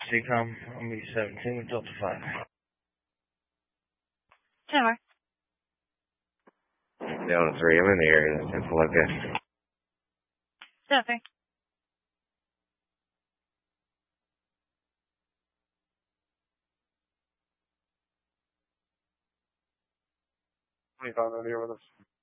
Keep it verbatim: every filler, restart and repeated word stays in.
C COM, I'm E seventeen with Delta five. Tower. Delta three, I'm in the area. That's info like that. Delta. twenty-five out here with us.